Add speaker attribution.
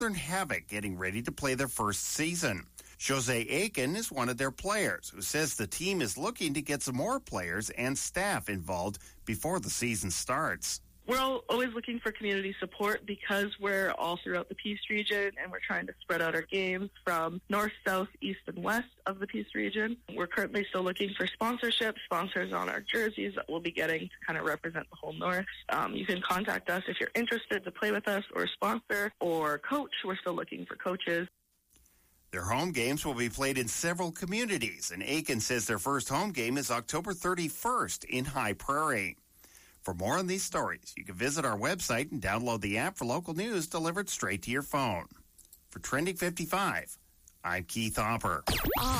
Speaker 1: Northern Havoc getting ready to play their first season. Jose Aiken is one of their players who says the team is looking to get some more players and staff involved before the season starts.
Speaker 2: We're always looking for community support because we're all throughout the Peace region and we're trying to spread out our games from north, south, east, and west of the Peace region. We're currently still looking for sponsorships, sponsors on our jerseys that we'll be getting to kind of represent the whole north. You can contact us if you're interested to play with us or sponsor or coach. We're still looking for coaches.
Speaker 1: Their home games will be played in several communities, and Aiken says their first home game is October 31st in High Prairie. For more on these stories, you can visit our website and download the app for local news delivered straight to your phone. For Trending 55, I'm Keith Hopper.